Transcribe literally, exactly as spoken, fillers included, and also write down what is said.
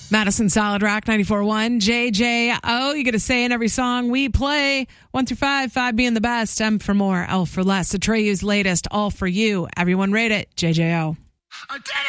Madison Solid Rock ninety-four point one, J J O. You get a say in every song we play. One through five, five being the best, M for more, L for less. Atreyu's latest, All for You. Everyone rate it, J J O.